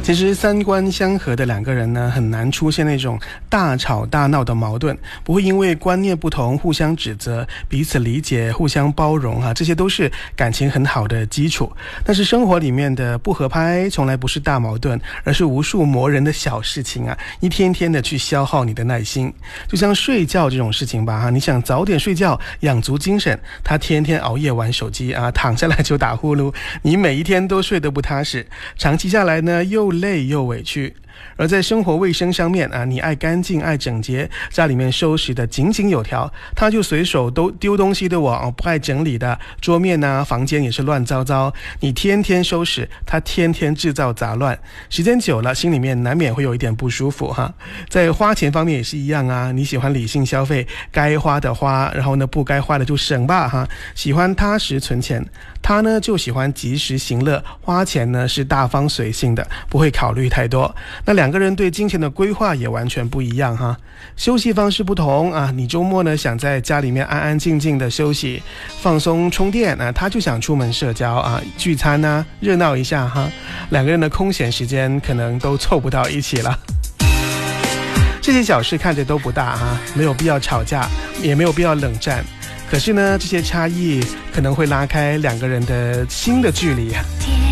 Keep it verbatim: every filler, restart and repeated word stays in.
其实三观相合的两个人呢，很难出现那种大吵大闹的矛盾，不会因为观念不同互相指责，彼此理解，互相包容啊，这些都是感情很好的基础。但是生活里面的不合拍从来不是大矛盾，而是无数磨人的小事情啊，一天天的去消耗你的耐心。就像睡觉这种事情吧，你想早点睡觉养足精神，他天天熬夜玩手机啊，躺下来就打呼噜，你每一天都睡得不踏实，长期下来呢又累又委屈。而在生活卫生上面啊，你爱干净爱整洁，家里面收拾的井井有条，他就随手都丢东西的我、哦、不爱整理的，桌面啊房间也是乱糟糟，你天天收拾，他天天制造杂乱，时间久了心里面难免会有一点不舒服哈。在花钱方面也是一样啊，你喜欢理性消费，该花的花，然后呢不该花的就省吧哈，喜欢踏实存钱，他呢就喜欢及时行乐，花钱呢是大方随性的，不会考虑太多。那两个人对金钱的规划也完全不一样哈，休息方式不同啊，你周末呢想在家里面安安静静的休息放松充电啊，他就想出门社交啊聚餐啊热闹一下哈，两个人的空闲时间可能都凑不到一起了。这些小事看着都不大哈，没有必要吵架，也没有必要冷战，可是呢这些差异可能会拉开两个人的心的距离啊。